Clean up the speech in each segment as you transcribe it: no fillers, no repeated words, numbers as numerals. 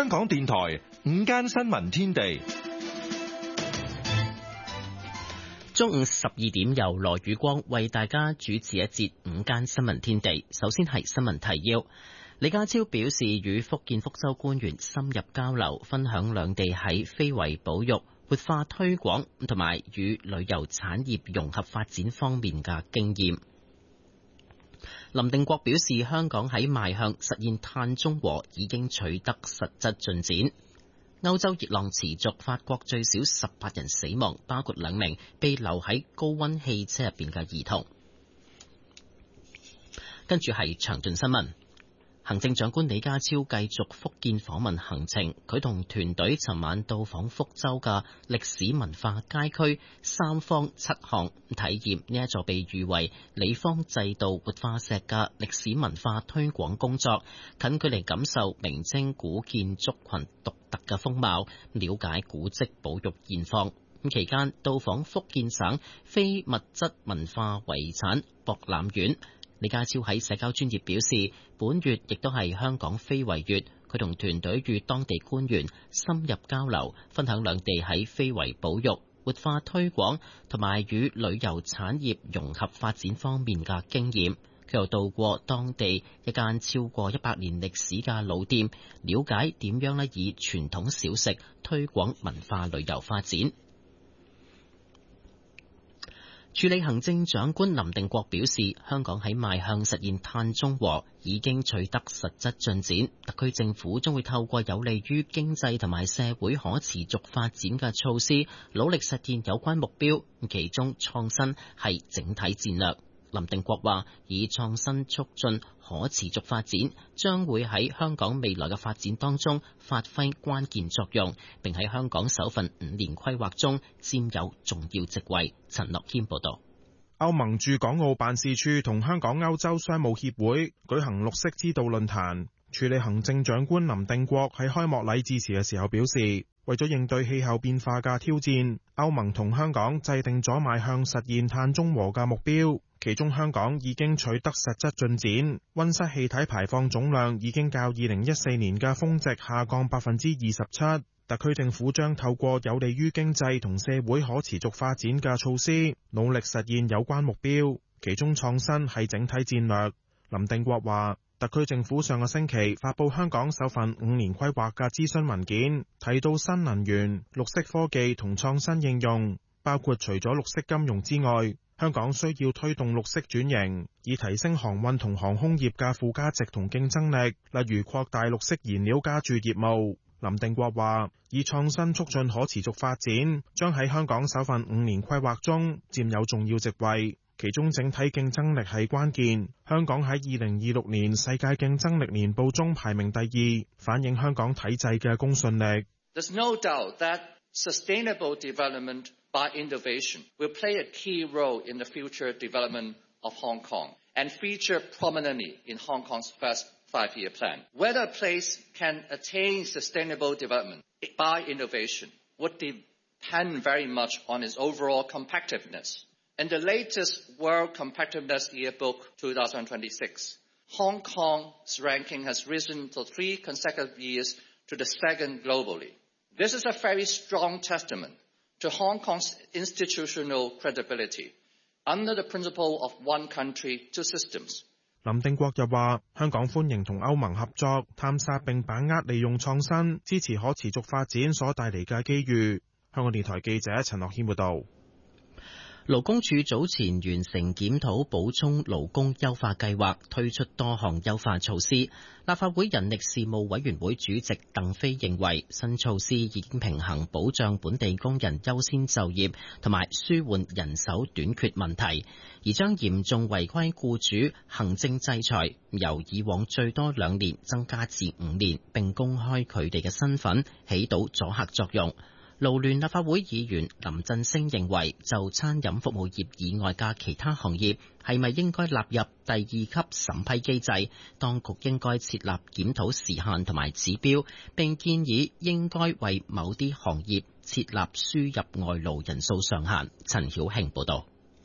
香港電台午間新聞天地， 中午12點由羅宇光為大家主持一節午間新聞天地。首先係新聞提要。李家超表示，與福建福州官員深入交流，分享兩地喺非遺保育、活化推廣同埋與旅遊產業融合發展方面嘅經驗。林定國表示，香港喺邁向實現碳中和已經取得實質進展。歐洲熱浪持續，法國最少18人死亡，包括2名被留喺高溫汽車入邊嘅兒童。跟住係詳盡新聞。行政長官李家超繼續福建訪問行程，佢同團隊尋晚到訪福州嘅歷史文化街區三坊七巷，體驗呢一座被譽為李方制度活化石嘅歷史文化推廣工作，近距離感受明清古建築群獨特嘅風貌，了解古蹟保育現況。期間到訪福建省非物質文化遺產博覽院。李家超喺社交專頁表示，本月亦都係香港非遺月，佢同團隊與當地官員深入交流，分享兩地喺非遺保育、活化推廣同埋與旅遊產業融合發展方面嘅經驗。佢又到過當地一間超過100年歷史嘅老店，了解點樣以傳統小食推廣文化旅遊發展。署理行政長官林定國表示，香港喺邁向實現碳中和已經取得實質進展，特區政府將會透過有利於經濟同埋社會可持續發展嘅措施，努力實現有關目標，其中創新係整體戰略。林定國話，以創新促進可持續發展，將會喺香港未來嘅發展當中發揮關鍵作用，並喺香港首份5年規劃中佔有重要席位。陳樂謙報道。 歐盟駐港澳辦事處同香港歐洲商務協會舉行綠色之道論壇，署理行政長官林定國喺開幕禮致辭嘅時候表示，為咗應對氣候變化嘅挑戰，歐盟同香港制定咗邁向實現碳中和嘅目標。其中香港已經取得實質進展，溫室氣體排放總量已經較2014年嘅峰值下降27%。特區政府將透過有利於經濟同社會可持續發展嘅措施，努力實現有關目標。其中創新係整體戰略。林定國話，特區政府上個星期發布香港首份5年規劃嘅諮詢文件，提到新能源、綠色科技同創新應用，包括除咗綠色金融之外，香港需要推動綠色轉型，以提升航運同航空業嘅附加值同競爭力，例如擴大綠色燃料加注業務。林定國話，以創新促進可持續發展，將喺香港首份5年規劃中佔有重要席位，其中整體競爭力係關鍵。香港喺2026年世界競爭力年報中排名第2，反映香港體制嘅公信力。 There's no doubt that sustainable development by innovation will play a key role in the future development of Hong Kong and feature prominently in Hong Kong's first 5-year plan. Whether a place can attain sustainable development by innovation would depend very much on its overall competitiveness. In the latest World Competitiveness Yearbook 2026, Hong Kong's ranking has risen for 3 consecutive years to the 2nd globally. This is a very strong testament to Hong Kong's institutional credibility under the principle of one country, 2 systems. 林定國又話，香港歡迎同歐盟合作，探索並把握利用創新，支持可持續發展所帶嚟嘅機遇。香港電台記者陳樂謙報道。 勞工處早前完成檢討補充勞工優化計劃，推出多項優化措施。立法會人力事務委員會主席鄧飛認為，新措施已經平衡保障本地工人優先就業同埋舒緩人手短缺問題，而將嚴重違規僱主行政制裁由以往最多2年增加至5年，並公開佢哋嘅身份，起到阻嚇作用。勞聯立法會議員林振昇認為，就餐飲服務業以外嘅其他行業係咪應該納入第2級審批機制？當局應該設立檢討時限同埋指標，並建議應該為某啲行業設立輸入外勞人數上限。陳曉慶報導。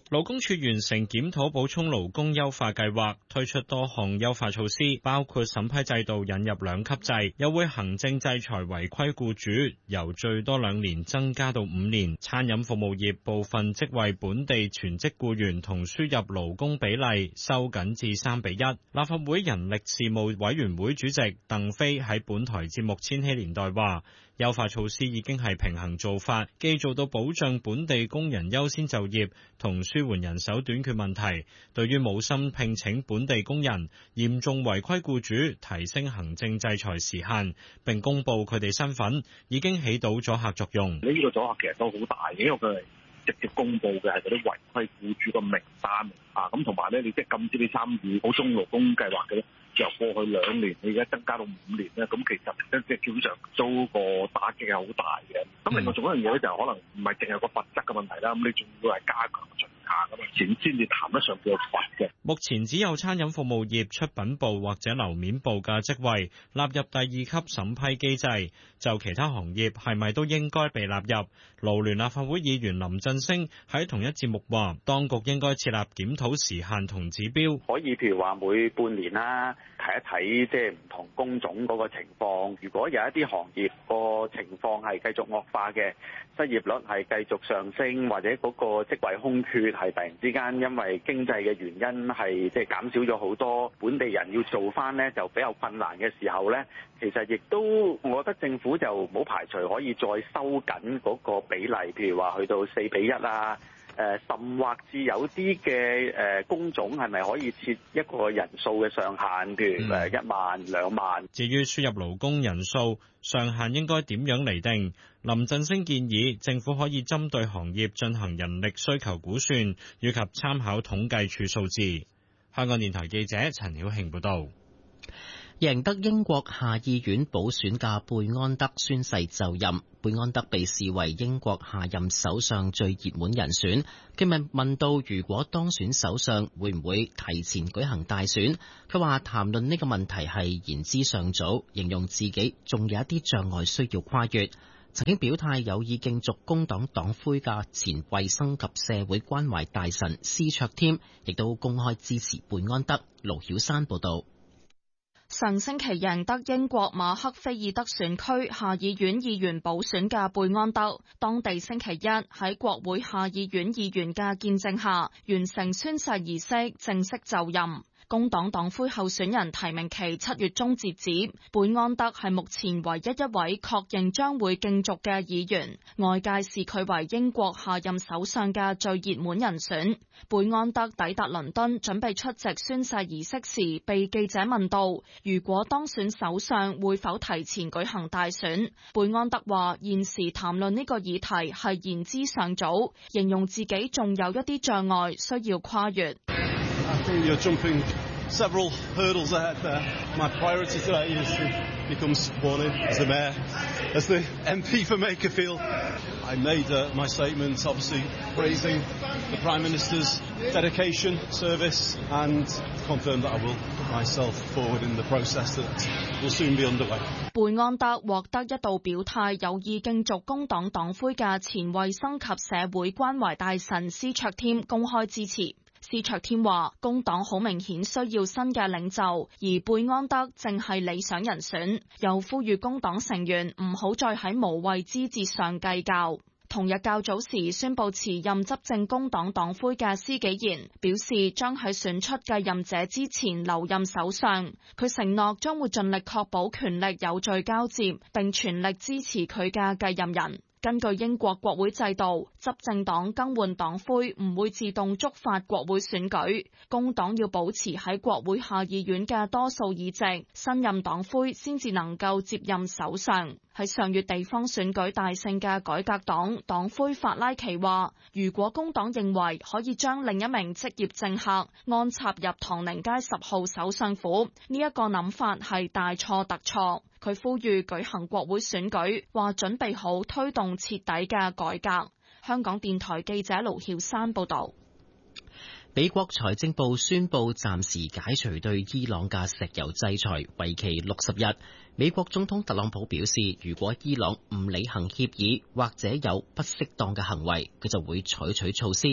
勞工處完成檢討補充勞工優化計劃，推出多項優化措施，包括審批制度引入2級制，又會行政制裁違規僱主，由最多2年增加到5年。餐飲服務業部分職位本地全職僱員同輸入勞工比例收緊至3:1。立法會人力事務委員會主席鄧飛喺本台節目《千禧年代》話，優化措施已經係平衡做法，既做到保障本地工人優先就業同舒緩人手短缺問題，對於冇心聘請本地工人、嚴重違規僱主提升行政制裁時限，並公布佢哋身份，已經起到阻嚇作用。 呢個阻嚇其實都好大嘅，因為佢係直接公布嘅係嗰啲違規僱主嘅名單啊，咁同埋咧，你即係禁止你參與補充勞工計劃嘅咧，由過去2年你而家增加到5年咧，咁其實即係基本上遭個打擊係好大嘅。咁另外仲有一樣嘢咧，就可能唔係淨係個罰則嘅問題啦，咁你仲要係加強巡查咁啊，先至談得上叫罰嘅。 目前只有餐飲服務業出品部或者樓面部嘅職位納入第2級審批機制，就其他行業係咪都應該被納入？勞聯立法會議員林振昇喺同一節目話，當局應該設立檢討時限同指標， 可以譬如話每半年啦，睇一睇即係唔同工種嗰個情況。如果有一啲行業個情況係繼續惡化嘅，失業率係繼續上升，或者嗰個職位空缺係突然之間因為經濟嘅原因係即係減少咗好多，本地人要做翻呢就比較困難嘅時候呢，其實亦都我覺得政府就冇排除可以再收緊嗰個比例，譬如話去到4:1啊。甚或至有啲嘅工種係咪可以設一個人數嘅上限，譬如1萬、2萬。 至於輸入勞工人數上限應該點樣釐定？林振昇建議政府可以針對行業進行人力需求估算，以及參考統計處數字。香港電台記者陳曉慶報導。 贏得英國下議院補選嘅貝安德宣誓就任。貝安德被視為英國下任首相最熱門人選。佢問到如果當選首相會唔會提前舉行大選，佢話談論呢個問題係言之尚早，形容自己仲有一啲障礙需要跨越。曾經表態有意競逐工黨黨魁嘅前衛生及社會關懷大臣施卓添，亦都公開支持貝安德。盧曉山報道。 上星期贏得英國馬克菲爾德選區下議院議員補選嘅貝安德，當地星期一喺國會下議院議員嘅見證下，完成宣誓儀式，正式就任。工黨黨魁候選人提名期7月中截止，貝安德係目前唯一一位確認將會競逐嘅議員，外界視佢為英國下任首相嘅最熱門人選。貝安德抵達倫敦準備出席宣誓儀式時，被記者問到如果當選首相會否提前舉行大選，貝安德話現時談論呢個議題係言之尚早，形容自己仲有一啲障礙需要跨越。 You're jumping several hurdles ahead there. My priority today is to become sworn in as the mayor, as the MP for Makerfield. I made my statements, obviously praising the Prime Minister's dedication, service, and confirmed that I will put myself forward in the process that will soon be underway. 貝安德獲得一度表態有意競逐工黨黨魁嘅前衛生及社會關懷大臣施卓添公開支持。施卓添話工黨好明顯需要新嘅領袖，而貝安德正係理想人選，又呼籲工黨成員唔好再喺無謂枝節上計較。同日較早時宣布辭任執政工黨黨魁嘅施紀賢表示將喺選出繼任者之前留任首相，佢承諾將會盡力確保權力有序交接，並全力支持佢嘅繼任人。根據英國國會制度，執政黨更換黨魁唔會自動觸發國會選舉，工黨要保持喺國會下議院嘅多數議席，新任黨魁先至能夠接任首相。喺上月地方選舉大勝嘅改革黨黨魁法拉奇話，如果工黨認為可以將另一名職業政客安插入唐寧街10號首相府，呢一個諗法係大錯特錯。佢呼籲舉行國會選舉，話準備好推動徹底嘅改革。香港電台記者盧曉山報導。 美國財政部宣布暫時解除對伊朗嘅石油制裁，為期60日。美國總統特朗普表示，如果伊朗唔履行協議或者有不適當嘅行為，佢就會採取措施。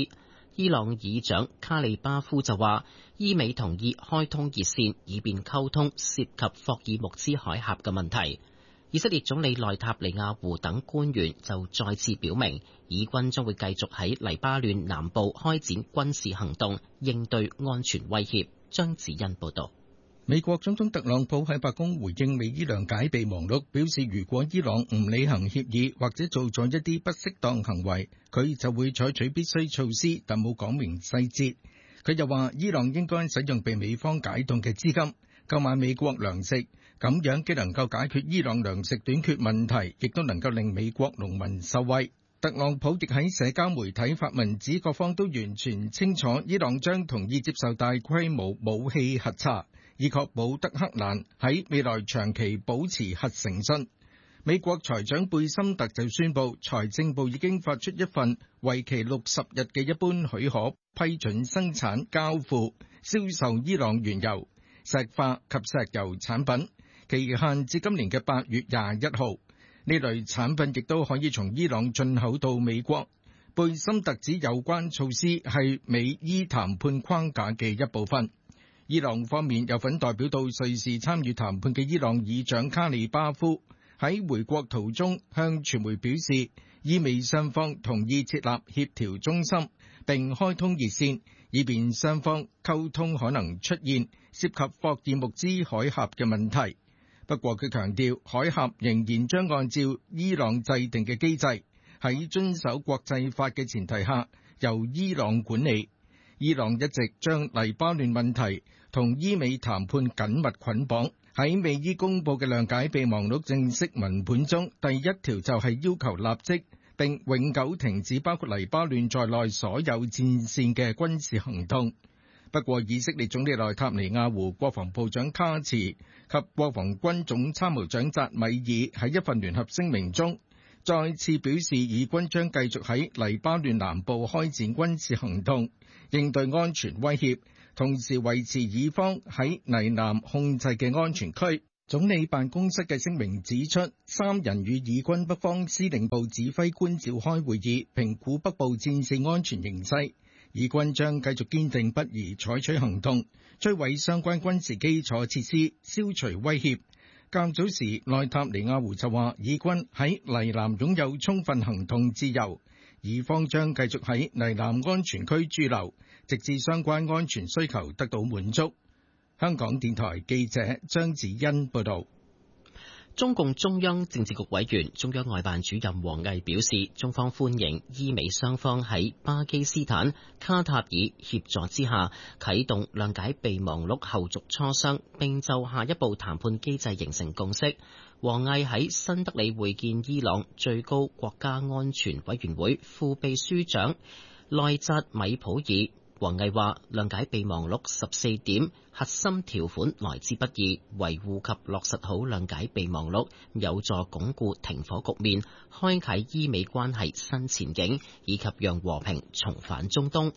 伊朗議長卡利巴夫就話，伊美同意開通熱線，以便溝通涉及霍爾木茲海峽嘅問題。以色列總理內塔尼亞胡等官員就再次表明，以軍將會繼續喺黎巴嫩南部開展軍事行動，應對安全威脅。張子欣報導。 美國總統特朗普喺白宮回應美伊兩解備忘錄，表示如果伊朗唔履行協議或者做咗一啲不適當行為，佢就會採取必須措施，但冇講明細節。佢又話，伊朗應該使用被美方解凍嘅資金購買美國糧食，咁樣既能夠解決伊朗糧食短缺問題，亦都能夠令美國農民受惠。特朗普亦喺社交媒體發文指，各方都完全清楚伊朗將同意接受大規模武器核查，以確保德黑蘭喺未來長期保持核誠信。美國財長貝森特就宣布，財政部已經發出一份為期60日嘅一般許可，批准生產、交付、銷售伊朗原油、石化及石油產品，期限至今年嘅8月21號。呢類產品亦都可以從伊朗進口到美國。貝森特指有關措施係美伊談判框架嘅一部分。伊朗方面有份代表到瑞士參與談判嘅伊朗議長卡利巴夫喺回國途中向傳媒表示，伊美雙方同意設立協調中心並開通熱線，以便雙方溝通可能出現涉及霍爾木茲海峽嘅問題。不過佢強調，海峽仍然將按照伊朗制定嘅機制，喺遵守國際法嘅前提下，由伊朗管理。伊朗一直將黎巴嫩問題同伊美談判緊密捆綁。喺美伊公佈嘅諒解備忘錄正式文本中，第一條就係要求立即並永久停止包括黎巴嫩在內所有戰線嘅軍事行動。不過，以色列總理內塔尼亞胡、國防部長卡茨及國防軍總參謀長扎米爾喺一份聯合聲明中，再次表示以軍將繼續喺黎巴嫩南部開展軍事行動，應對安全威脅，同時維持以方喺黎南控制嘅安全區。總理辦公室嘅聲明指出，三人與以軍北方司令部指揮官召開會議，評估北部戰線安全形勢。以軍將繼續堅定不移採取行動，摧毀相關軍事基礎設施，消除威脅。較早時，內塔尼亞胡就話，以軍喺黎南擁有充分行動自由，以方將繼續喺黎南安全區駐留，直至相關安全需求得到滿足。香港電台記者張子欣報道。 中共中央政治局委員、中央外辦主任王毅表示，中方歡迎伊美雙方喺巴基斯坦、卡塔爾協助之下啟動諒解備忘錄後續磋商，並就下一步談判機制形成共識。王毅喺新德里會見伊朗最高國家安全委員會副秘書長內扎米普爾。王毅話，諒解備忘錄14點核心條款來之不易，維護及落實好諒解備忘錄，有助鞏固停火局面，開啟伊美關係新前景，以及讓和平重返中東。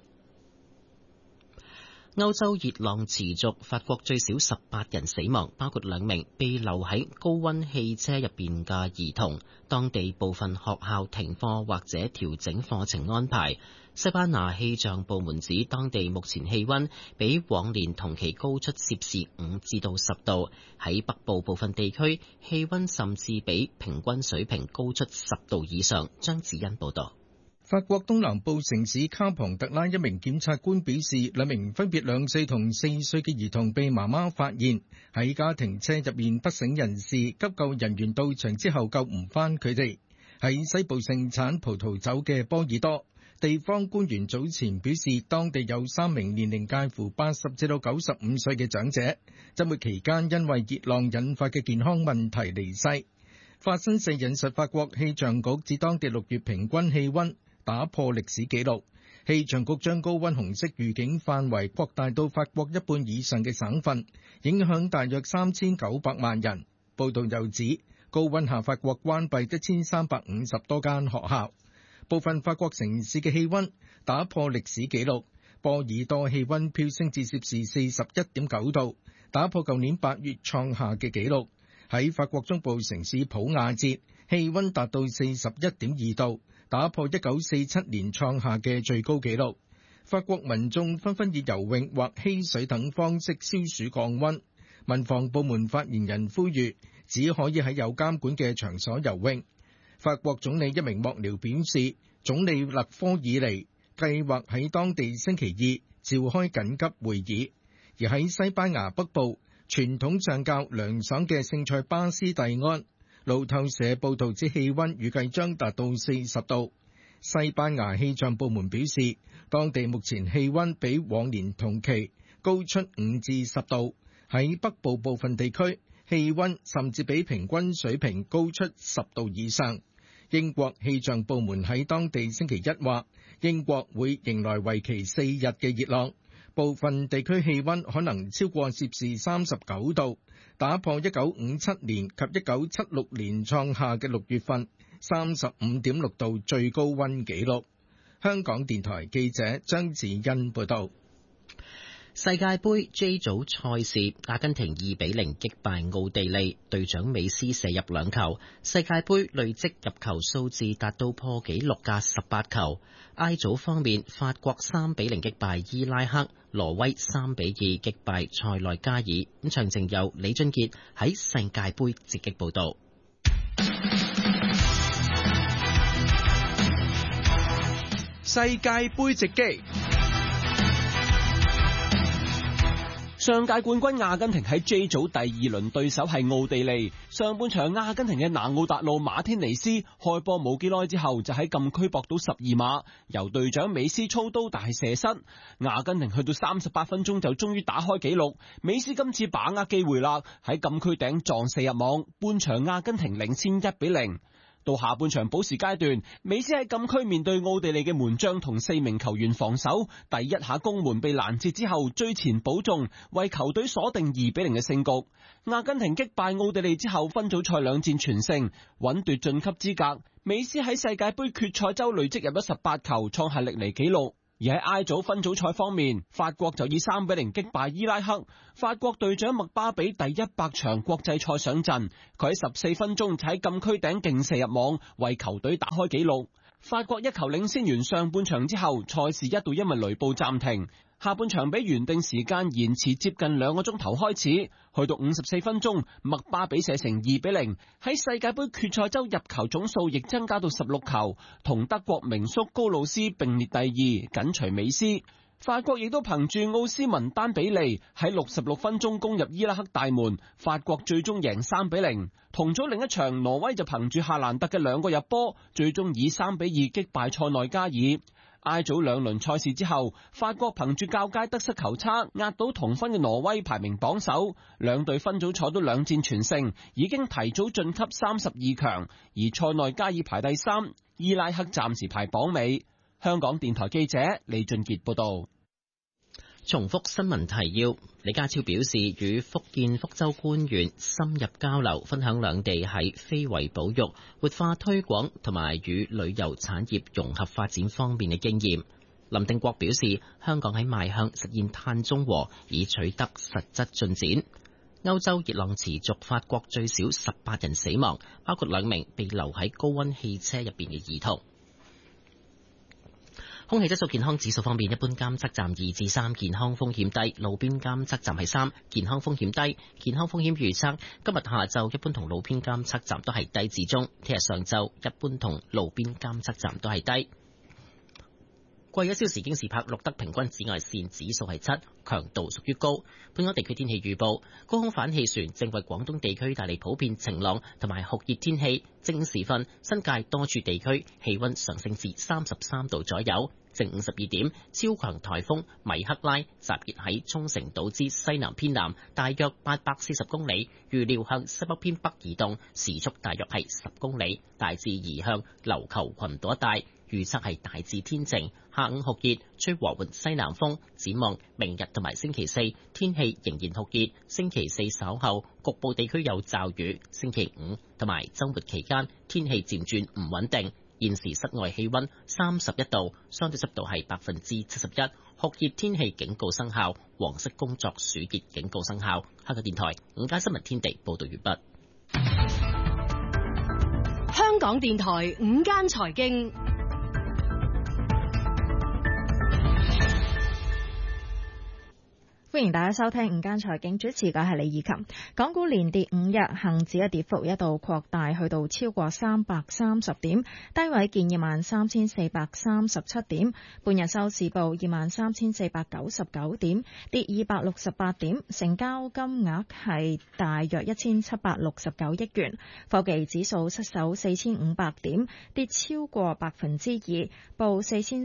歐洲熱浪持續，法國最少18人死亡，包括2名被留喺高溫汽車入邊嘅兒童。當地部分學校停課或者調整課程安排。西班牙氣象部門指，當地目前氣溫比往年同期高出攝氏5至到10度。喺北部部分地區，氣溫甚至比平均水平高出10度以上。張子欣報道。 法國東南部城市卡龐特拉一名檢察官表示，2名分別2歲同4歲嘅兒童被媽媽發現喺家庭車入面不省人事，急救人員到場之後救唔返佢哋。喺西部盛產葡萄酒嘅波爾多，地方官員早前表示，當地有3名年齡介乎80至到95歲嘅長者，週末期間因為熱浪引發嘅健康問題離世。法新社引述法國氣象局指，當地6月平均氣溫打破歷史紀錄。氣象局將高溫紅色預警範圍擴大到法國一半以上嘅省份，影響大約3900萬人。報道又指，高溫下法國關閉1350多間學校。部分法國城市嘅氣溫打破歷史紀錄，波爾多氣溫飆升至攝氏41.9度，打破舊年8月創下嘅紀錄。喺法國中部城市普亞捷，氣溫達到41.2度，打破1947年創下嘅最高紀錄。 法國民眾紛紛以游泳或嬉水等方式消暑降溫。民防部門發言人呼籲，只可以喺有監管嘅場所游泳。法國總理一名幕僚表示，總理勒科爾尼計劃喺當地星期二召開緊急會議。而喺西班牙北部傳統上較涼爽嘅聖塞巴斯蒂安，路透社報道指氣溫預計將達到40度。西班牙氣象部門表示，當地目前氣溫比往年同期高出5至10度，喺北部部分地區氣溫甚至比平均水平高出10度以上。英國氣象部門喺當地星期一話，英國會迎來為期4日嘅熱浪，部分地區氣溫可能超過攝氏39度，打破1957年及1976年創下嘅6月份35.6度最高溫紀錄。香港電台記者張子欣報道。 世界盃 J 組賽事，阿根廷2-0擊敗奧地利，隊長美斯射入2球，世界盃累積入球數字達到破紀錄嘅18球。I 組方面，法國3-0擊敗伊拉克，挪威3-2擊敗塞內加爾。咁詳情由李俊傑喺世界盃直擊報道。 世界盃直擊。上屆冠軍阿根廷喺 J 組第2輪對手係奧地利。上半場阿根廷嘅拿奧達路馬天尼斯開波冇幾耐之後就喺禁區搏到12碼，由隊長美斯操刀但係射失。阿根廷去到38分鐘就終於打開紀錄，美斯今次把握機會啦，喺禁區頂撞射入網，半場阿根廷領先1-0。到下半場補時階段，美斯喺禁區面對奧地利嘅門將同4名球員防守，第一下攻門被攔截之後追前補中，為球隊鎖定2-0嘅勝局。阿根廷擊敗奧地利之後，分組賽2戰全勝，穩奪晉級資格。美斯喺世界盃決賽周累積入咗18球，創下歷嚟紀錄。而喺 I 組分組賽方面，法國就以3-0擊敗伊拉克。法國隊長麥巴比第100場國際賽上陣，佢喺14分鐘喺禁區頂勁射入網，為球隊打開紀錄。法國1球領先完上半場之後，賽事一度因為雷暴暫停。下半場比原定時間延遲接近2個鐘頭開始，去到54分鐘，麥巴比射成2-0，喺世界盃決賽周入球總數亦增加到16球，同德國名宿高魯斯並列第2，緊隨美斯。法國亦都憑住奧斯文丹比利喺66分鐘攻入伊拉克大門，法國最終贏3-0。同組另一場，挪威就憑住夏蘭特嘅2個入波，最終以3-2擊敗塞內加爾。I 組2輪賽事之後，法國憑住較佳得失球差壓倒同分嘅挪威，排名榜首。兩隊分組賽都2戰全勝，已經提早晉級32強。而塞內加爾排第3，伊拉克暫時排榜尾。香港電台記者李俊傑報道。 重複新聞提要，李家超表示與福建福州官員深入交流，分享兩地喺非遺保育、活化推廣同埋與旅遊產業融合發展方面嘅經驗。林定國表示，香港喺邁向實現碳中和已取得實質進展。歐洲熱浪持續，法國最少18人死亡，包括2名被留喺高溫汽車入邊嘅兒童。空氣質素健康指數方面，一般監測站2至3，健康風險低；路邊監測站係3，健康風險低。健康風險預測今日下晝一般同路邊監測站都係低至中，聽日上晝一般同路邊監測站都係低。過去1小時京士柏錄得平均紫外線指數係7，強度屬於高。本港地區天氣預報，高空反氣旋正為廣東地區帶嚟普遍晴朗同埋酷熱天氣。正午時分，新界多處地區氣溫上升至33度左右。正午12點，超強颱風米克拉集結喺沖繩島之西南偏南，大約840公里，預料向西北偏北移動，時速大約係10公里，大致移向琉球群島一帶。預測係大致天晴，下午酷熱，吹和緩西南風。展望明日同埋星期4，天氣仍然酷熱。星期4稍後局部地區有驟雨。星期5同埋週末期間天氣漸轉唔穩定。現時室外氣溫31度，相對濕度係71%，酷熱天氣警告生效，黃色工作暑熱警告生效。香港電台午間新聞天地報道完畢。 香港電台午間財經。 歡迎大家收聽午間財經，主持嘅係李以琴。港股連跌5日，恒指嘅跌幅一度擴大，去到超過330點，低位見23,437點。半日收市報23,499點，跌268點，成交金額係大約1769億元。科技指數失守4500點，跌超過2%，報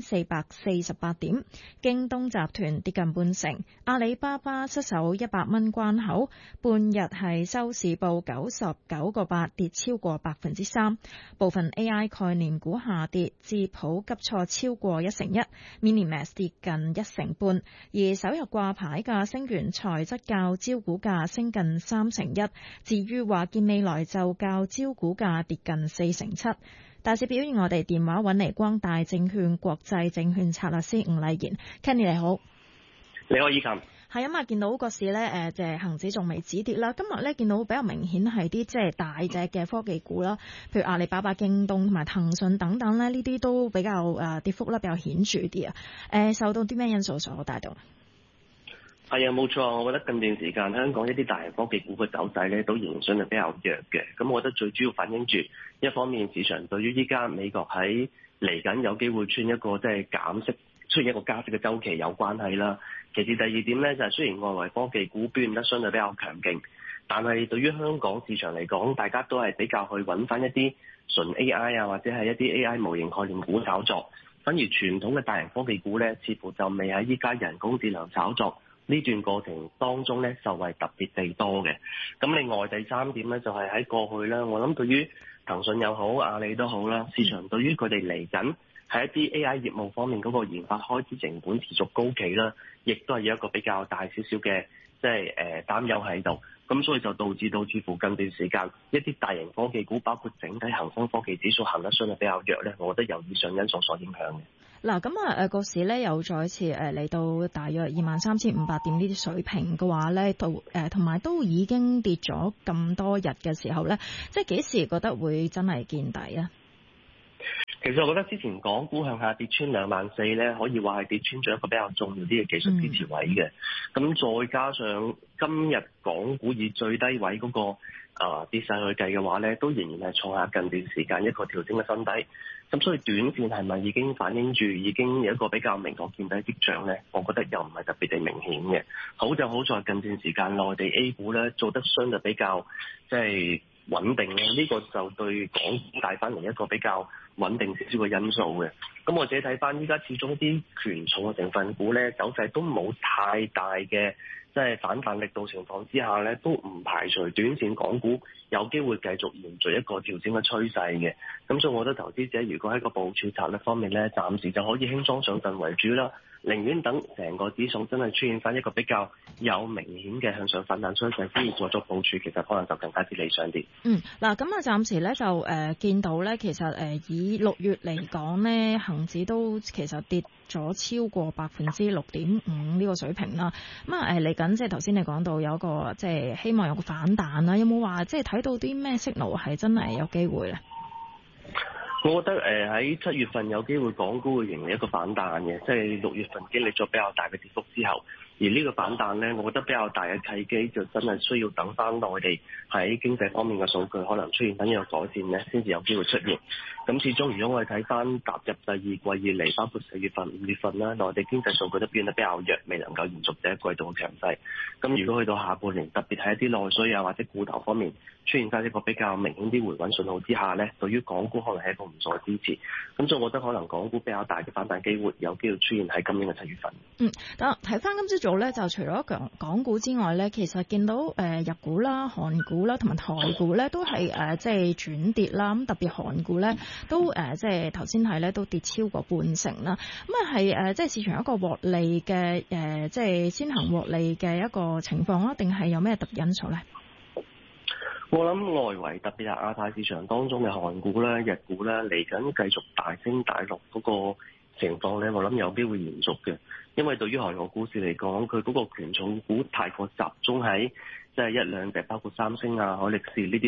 4448點。京東集團跌近半成，阿里巴巴失守100蚊關口，半日係收市報99個8，跌超過3%。部分 AI 概念股下跌，智普急挫超過1%，Minimax 跌近1%半，而首日掛牌嘅星源財則較招股價升近1%。至於華建未來就較招股價跌近4%。大市表現，我哋電話揾嚟光大證券國際證券策略師伍禮賢 Kenny 你好。 你好，以琴。 係啊嘛，見到個市咧，即係恒指仲未止跌啦。今日咧見到比較明顯係啲即係大隻嘅科技股啦，譬如阿里巴巴、京東同埋騰訊等等咧，呢啲都比較跌幅咧比較顯著啲啊。受到啲咩因素所帶動？ 係啊，冇錯。我覺得近段時間香港一啲大型科技股嘅走勢咧，都仍然相對比較弱嘅。咁我覺得最主要反映住一方面市場對於依家美國喺嚟緊有機會出現一個即係減息，出現一個加息嘅週期有關係啦。其次第二點咧就係雖然外圍科技股表現得相對比較強勁，但係對於香港市場嚟講，大家都係比較去揾翻一啲純 AI 啊，或者係一啲 AI 模型概念股炒作。反而傳統嘅大型科技股咧，似乎就未喺依家人工智能炒作呢段過程當中咧受惠特別地多嘅。咁另外第三點咧就係喺過去咧，我諗對於騰訊又好、阿里都好啦，市場對於佢哋嚟緊喺一啲 AI 業務方面嗰個研發開支成本持續高企啦，亦都係有一個比較大少少嘅即係擔憂喺度。咁所以就導致到似乎近段時間一啲大型科技股，包括整體恒生科技指數行得相對比較弱咧，我覺得由以上因素所影響嘅。 嗱，咁個市咧又再次嚟到大約23,500點呢啲水平嘅話咧，同埋都已經跌咗咁多日嘅時候咧，即係幾時覺得會真係見底啊？ 其實我覺得之前港股向下跌穿24,000咧，可以話係跌穿咗一個比較重要啲嘅技術支持位嘅。咁再加上今日港股以最低位嗰個跌勢去計嘅話咧，都仍然係創下近段時間一個調整嘅新低。咁所以短線係咪已經反映住已經有一個比較明確見底跡象咧？我覺得又唔係特別地明顯嘅。好就好在近段時間內地 A 股咧做得相對比較即係穩定咧，呢個就對港股帶翻嚟一個比較穩定少少嘅因素嘅。咁我自己睇翻依家始終啲權重嘅成分股咧走勢都冇太大嘅即係反彈力度情況之下咧，都唔排除短線港股有機會繼續延續一個調整嘅趨勢嘅。咁所以我覺得投資者如果喺個部署策略方面咧，暫時就可以輕裝上陣為主啦。寧願等成個指數真係出現翻一個比較有明顯嘅向上反彈趨勢，先至做足部署，其實可能就更加之理想啲。 嗱，咁啊，暫時咧就見到咧，其實以6月嚟講咧，恒指都其實跌咗超過6.5%呢個水平啦。咁啊嚟緊即係頭先你講到有一個即係希望有個反彈啦，有冇話即係睇到啲咩signal係真係有機會咧？ 我覺得喺7月份有機會港股會迎嚟一個反彈嘅，即係6月份經歷咗比較大嘅跌幅之後，而呢個反彈呢，我覺得比較大嘅契機就真係需要等翻內地喺經濟方面嘅數據可能出現緊一個改善呢，先至有機會出現。咁始終如果我哋睇翻踏入第二季以嚟，包括4月份、5月份啦，內地經濟數據都變得比較弱，未能夠延續第一季度嘅強勢。咁如果去到下半年，特別係一啲內需啊或者股頭方面出現翻一個比較明顯啲回穩信號之下呢，對於港股可能係一個唔錯嘅支持。咁所以我覺得可能港股比較大嘅反彈機會有機會出現喺今年嘅7月份。 但睇翻今朝早咧，就除咗港股之外咧，其實見到日股啦、韓股啦同埋台股咧都係即係轉跌啦。咁特別韓股咧都即係頭先睇咧都跌超過半成啦。咁啊係即係市場一個獲利嘅即係先行獲利嘅一個情況啦，定係有咩特別因素咧？ 我諗外圍特別係亞太市場當中嘅韓股啦、日股啦，嚟緊繼續大升大落嗰個情況咧，我諗有機會延續嘅。因為對於韓國股市嚟講，佢嗰個權重股太過集中喺即係一兩隻，包括三星啊、海力士呢啲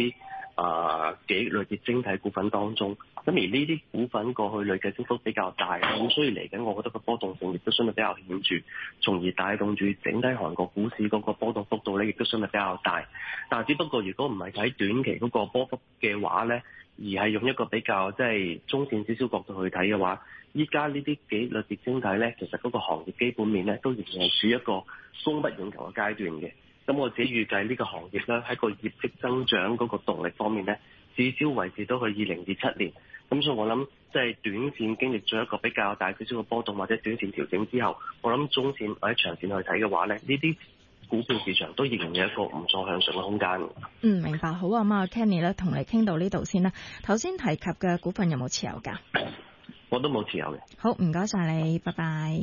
幾類別晶體股份當中。咁而呢啲股份過去累計升幅比較大，咁所以嚟緊，我覺得個波動性亦都相對比較顯著，從而帶動住整體韓國股市嗰個波動幅度咧，亦都相對比較大。但係只不過如果唔係睇短期嗰個波幅嘅話咧，而係用一個比較即係中線少少角度去睇嘅話，依家呢啲幾類別晶體咧，其實嗰個行業基本面咧都仍然係處於一個供不應求嘅階段嘅。咁我自己預計呢個行業咧喺個業績增長嗰個動力方面咧，至少維持到去2027年。咁所以我諗即係短線經歷咗一個比較大少少嘅波動或者短線調整之後，我諗中線或者長線去睇嘅話咧，呢啲股票市場都仍然有一個唔錯向上嘅空間。 明白。好啊，咁啊 Kenny 咧同你傾到呢度先啦。頭先提及嘅股份有冇持有㗎？ 我都冇持有嘅。 好，唔該晒你，拜拜。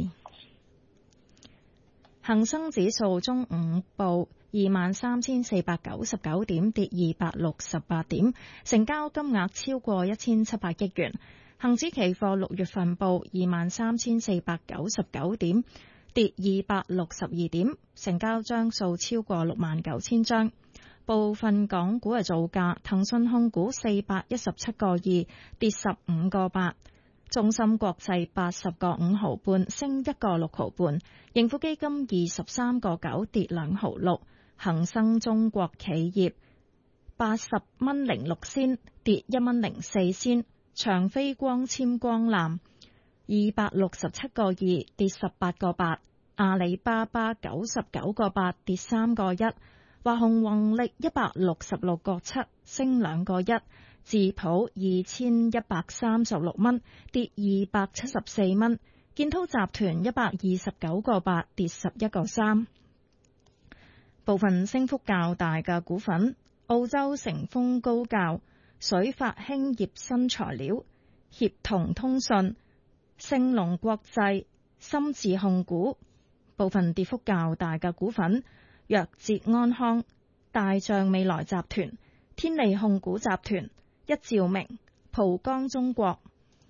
恒生指數中午報23,499點，跌268點，成交金額超過1700億元。恒指期貨6月份報23,499點，跌262點，成交張數超過69000張。部分港股嘅造價，騰訊控股417個2，跌15個8。中芯國際80個5毫半，升1個6毫半；盈富基金23個9，跌2毫6；恒生中國企業80蚊06仙，跌1蚊04仙；長飛光纖光纜267個2，跌18個8；阿里巴巴99個8，跌3個1；華虹宏力166個7，升2個1。智普2136蚊，跌274蚊；建滔集團129個8，跌11個3。部分升幅較大嘅股份：澳洲成峰高教、水發興業新材料、協同通訊、盛隆國際、深智控股。部分跌幅較大嘅股份：藥捷安康、大象未來集團、天利控股集團、一照明、浦江中國。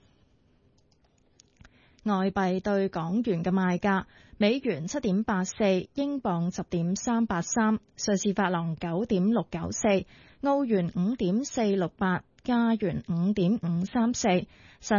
外幣對港元嘅賣價：美元7.84，英鎊10.383，瑞士法郎9.694，澳元5.468，加元5.534。